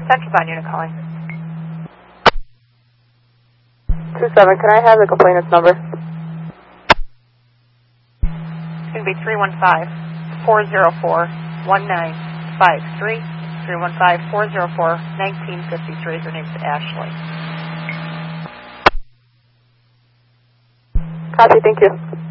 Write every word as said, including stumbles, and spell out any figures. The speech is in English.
Central Bond unit calling. two seven, can I have the complainant's number? It's going to be three one five, four zero four, one nine five three. three one five, four zero four, one nine five three. Her name's Ashley. Copy, thank you.